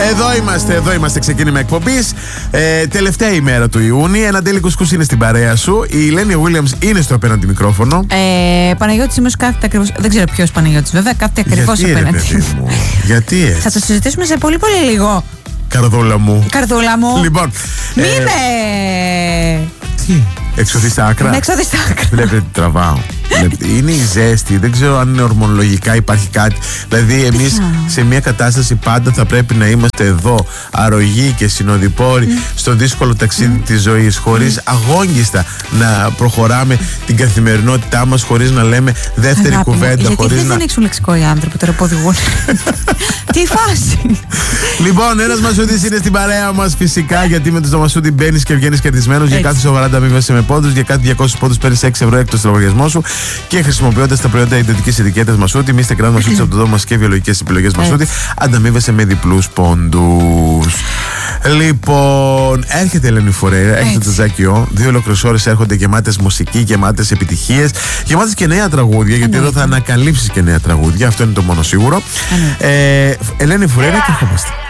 Εδώ είμαστε, ξεκίνημα εκπομπής. Τελευταία ημέρα του Ιούνιου. Ένα τέλει κουσκούς είναι στην παρέα σου. Η Ελένη Williams είναι στο απέναντι μικρόφωνο. Παναγιώτης Σίμος κάθεται ακριβώς. Δεν ξέρω ποιος Παναγιώτης, βέβαια, κάθεται ακριβώς απέναντι. Γιατί έτσι? Θα το συζητήσουμε σε πολύ λίγο. Καρδούλα μου. Λοιπόν. Μη με. Τι? Εξωθεί στα άκρα. Εξωθεί στα άκρα. Βλέπετε τι τραβάω. Είναι η ζέστη. Δεν ξέρω αν είναι ορμονολογικά υπάρχει κάτι. Δηλαδή, εμείς σε μια κατάσταση πάντα θα πρέπει να είμαστε εδώ, αρρωγοί και συνοδοιπόροι στο δύσκολο ταξίδι της ζωής, χωρίς αγώνιστα να προχωράμε την καθημερινότητά μας, χωρίς να λέμε δεύτερη κουβέντα. Γιατί δεν έχεις λεξικό οι άνθρωποι τώρα που οδηγούν. Τι φάση. Λοιπόν, ένας Μασούτης είναι στην παρέα μας φυσικά, γιατί με τον Μασούτη μπαίνεις και βγαίνεις κερδισμένος. Για κάθε σοβαρά ανταμείβεσαι με πόντους, για κάθε 200 πόντους παίρνεις 6 ευρώ έκτος στο λογαριασμό σου. Και χρησιμοποιώντας τα προϊόντα ιδιωτικής ετικέτας Μασούτη, μη στεκράς Μασούτης από το δώμα μας και βιολογικές επιλογές Μασούτη, ανταμείβεσαι με διπλούς πόντους. Λοιπόν, έρχεται η Ελένη Φουρέιρα, έρχεται το Τζάκιο. 2 ολόκληρες ώρες έρχονται γεμάτες μουσική, γεμάτες επιτυχίες, γεμάτες και νέα τραγούδια, γιατί εδώ θα ανακαλύψεις και νέα τραγούδια. Αυτό είναι το μόνο σίγουρο. Ελένη Φουρέιρα και ερχόμαστε.